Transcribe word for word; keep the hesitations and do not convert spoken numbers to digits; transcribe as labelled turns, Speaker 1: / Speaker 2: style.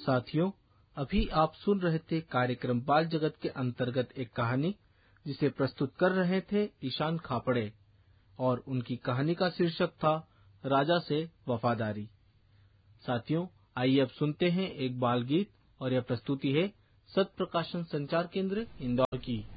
Speaker 1: साथियों, अभी आप सुन रहे थे कार्यक्रम बाल जगत के अंतर्गत एक कहानी, जिसे प्रस्तुत कर रहे थे ईशान खापड़े, और उनकी कहानी का शीर्षक था राजा से वफादारी। साथियों, आइए अब सुनते हैं एक बाल गीत, और यह प्रस्तुति है सत्य प्रकाशन संचार केंद्र इंदौर की।